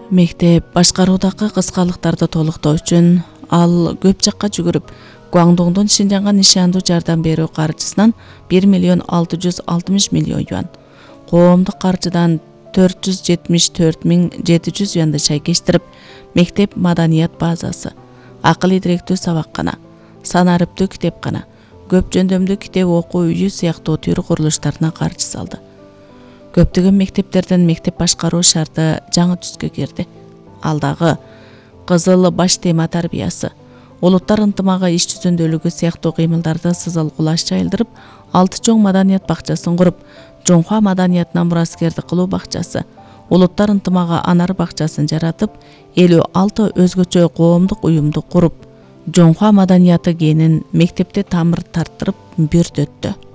Мектеп башкаруудагы кыскалыктарды толуктоо үчүн ал көп жакка жүгүрүп, Гуандоңдон Шинжаңга нишандуу жардам берүү каржысынан 1,660,000 юан, коомдук каржыдан 474,700 юанды шайкештирип, мектеп маданият базасы, акыл идиректүү сабаккана, санарыптуу китепкана, көп жөндөмдүү китеп окуу үйү сыяктуу түйүр курулуштарына каржы салды. Көптөгөн мектептерден мектеп башкаруу шарты жаңы түскө кирди. Алдагы кызыл баш тема тарбиясы, улуттар ынтымагы иш жүзүндөлүгү сыяктуу кыймылдарды сызыл кулаш жайылдырып, 6 чоң маданият бакчасын куруп, Жоңхуа маданиятына мураскердик кылуу бакчасы, улуттар ынтымагы анар бакчасын жаратып, 56 өзгөчө коомдук уюмду куруп, Жоңхуа маданияты генин мектепте тамыр тарттырып бүрдөттү.